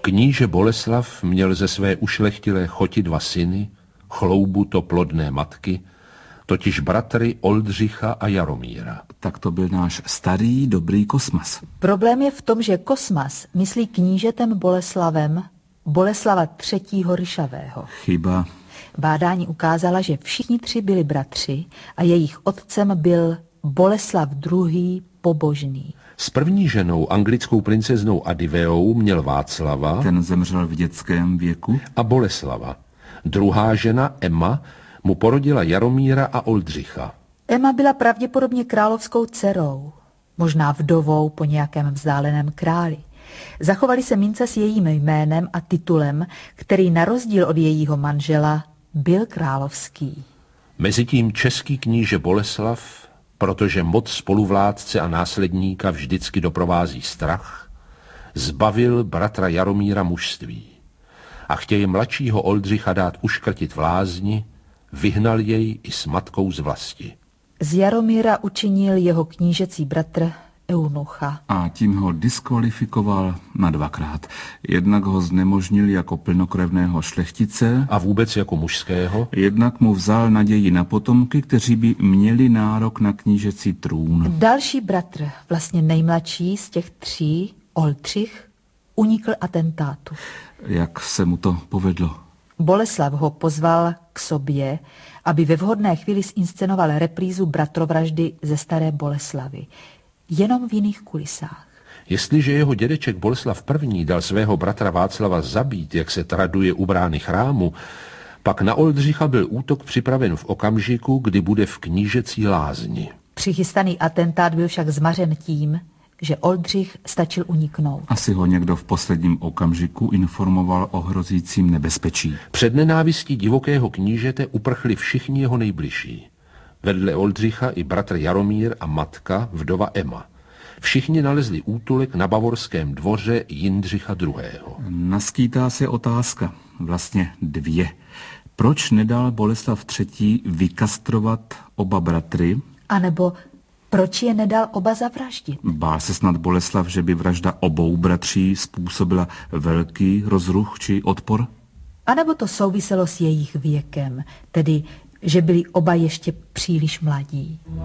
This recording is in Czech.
Kníže Boleslav měl ze své ušlechtilé choti 2 syny, chloubu to plodné matky, totiž bratry Oldřicha a Jaromíra. Tak to byl náš starý, dobrý Kosmas. Problém je v tom, že Kosmas myslí knížetem Boleslavem Boleslava III. Ryšavého. Chyba. Bádání ukázala, že všichni 3 byli bratři a jejich otcem byl Boleslav II. Pobožný. S první ženou, anglickou princeznou Adiveou, měl Václava. Ten zemřel v dětském věku. A Boleslava. Druhá žena, Emma, mu porodila Jaromíra a Oldřicha. Emma byla pravděpodobně královskou dcerou, možná vdovou po nějakém vzdáleném králi. Zachovaly se mince s jejím jménem a titulem, který na rozdíl od jejího manžela byl královský. Mezitím český kníže Boleslav, protože moc spoluvládce a následníka vždycky doprovází strach, zbavil bratra Jaromíra mužství a chtěje mladšího Oldřicha dát uškrtit v lázni, vyhnal jej i s matkou z vlasti. Z Jaromíra učinil jeho knížecí bratr eunucha. A tím ho diskvalifikoval na 2krát. Jednak ho znemožnil jako plnokrevného šlechtice. A vůbec jako mužského. Jednak mu vzal naději na potomky, kteří by měli nárok na knížecí trůn. Další bratr, vlastně nejmladší z těch 3, Oldřich, unikl atentátu. Jak se mu to povedlo? Boleslav ho pozval k sobě, aby ve vhodné chvíli zinscenoval reprízu bratrovraždy ze staré Boleslavy. Jenom v jiných kulisách. Jestliže jeho dědeček Boleslav I. dal svého bratra Václava zabít, jak se traduje u brány chrámu, pak na Oldřicha byl útok připraven v okamžiku, kdy bude v knížecí lázni. Přichystaný atentát byl však zmařen tím, že Oldřich stačil uniknout. Asi ho někdo v posledním okamžiku informoval o hrozícím nebezpečí. Před nenávistí divokého knížete uprchli všichni jeho nejbližší. Vedle Oldřicha i bratr Jaromír a matka, vdova Emma. Všichni nalezli útulek na bavorském dvoře Jindřicha II. Naskýtá se otázka, vlastně 2. Proč nedal Boleslav III. Vykastrovat oba bratry? A nebo proč je nedal oba zavraždit? Bál se snad Boleslav, že by vražda obou bratří způsobila velký rozruch či odpor? A nebo to souviselo s jejich věkem, tedy že byli oba ještě příliš mladí.